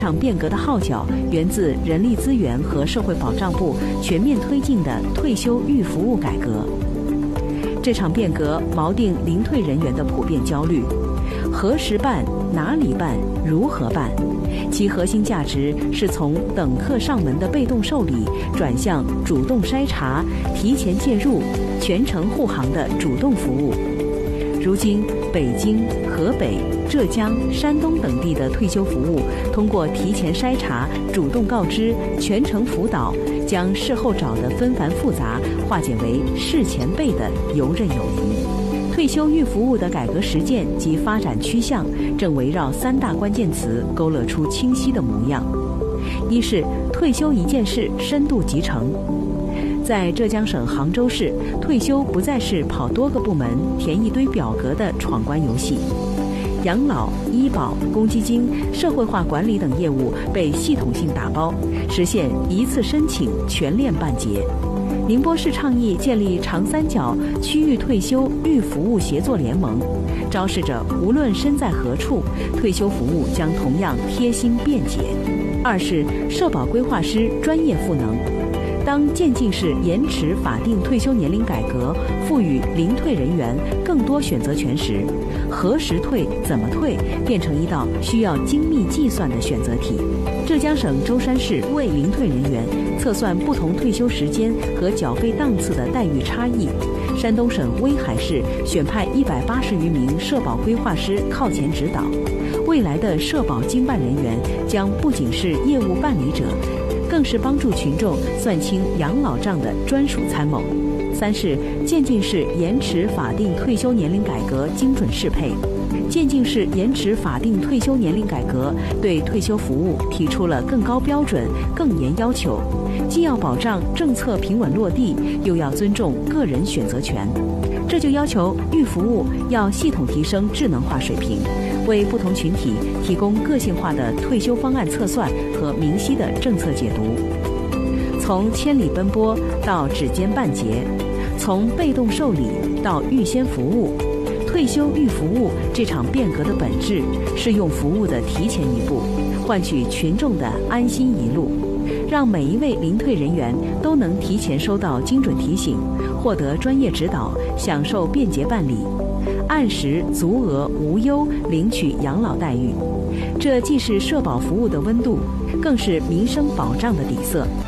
这场变革的号角源自人力资源和社会保障部全面推进的退休预服务改革。这场变革锚定零退人员的普遍焦虑，何时办、哪里办、如何办，其核心价值是从等客上门的被动受理转向主动筛查、提前介入、全程护航的主动服务。如今，北京、河北、浙江、山东等地的退休服务，通过提前筛查、主动告知、全程辅导，将事后找的纷繁复杂化解为事前备的游刃有余。退休预服务的改革实践及发展趋向，正围绕3大关键词勾勒出清晰的模样。一是退休一件事深度集成。在浙江省杭州市，退休不再是跑多个部门、填一堆表格的闯关游戏。养老、医保、公积金、社会化管理等业务被系统性打包，实现一次申请全链办结。宁波市倡议建立长三角区域退休预服务协作联盟，昭示着无论身在何处，退休服务将同样贴心便捷。二是社保规划师专业赋能。当渐进式延迟法定退休年龄改革赋予零退人员更多选择权时，何时退、怎么退变成一道需要精密计算的选择题。浙江省舟山市为零退人员测算不同退休时间和缴费档次的待遇差异。山东省威海市选派180余名社保规划师靠前指导。未来的社保经办人员将不仅是业务办理者，更是帮助群众算清养老账的专属参谋。三是渐进式延迟法定退休年龄改革精准适配。渐进式延迟法定退休年龄改革对退休服务提出了更高标准、更严要求，既要保障政策平稳落地，又要尊重个人选择权。这就要求预服务要系统提升智能化水平，为不同群体提供个性化的退休方案测算和明晰的政策解读。从千里奔波到指尖办结，从被动受理到预先服务，退休预服务这场变革的本质是用服务的提前一步，换取群众的安心一路，让每一位零退人员都能提前收到精准提醒，获得专业指导，享受便捷办理，按时足额无忧领取养老待遇。这既是社保服务的温度，更是民生保障的底色。